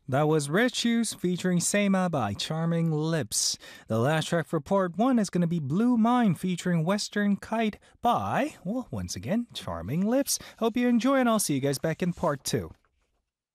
That was Red Shoes featuring Sema by Charming Lips. The last track for part one is going to be Blue Mind featuring Western Kite by, well, once again, Charming Lips. Hope you enjoy, and I'll see you guys back in part two.